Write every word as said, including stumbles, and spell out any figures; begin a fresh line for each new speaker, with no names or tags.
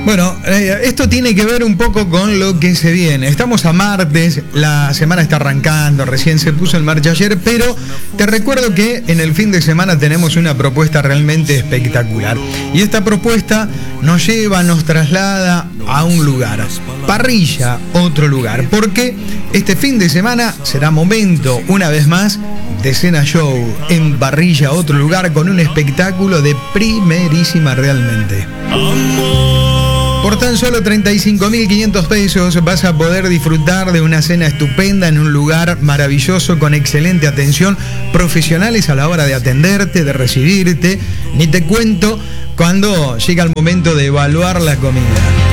Bueno, eh, esto tiene que ver un poco con lo que se viene. Estamos a martes, la semana está arrancando, recién se puso en marcha ayer, pero te recuerdo que en el fin de semana tenemos una propuesta realmente espectacular. Y esta propuesta nos lleva, nos traslada a un lugar. Parrilla, otro lugar. Porque este fin de semana será momento, una vez más, de Cena Show en Parrilla, otro lugar, con un espectáculo de primerísima realmente. Por tan solo treinta y cinco mil quinientos pesos vas a poder disfrutar de una cena estupenda en un lugar maravilloso con excelente atención, profesionales a la hora de atenderte, de recibirte. Ni te cuento cuando llega el momento de evaluar la comida.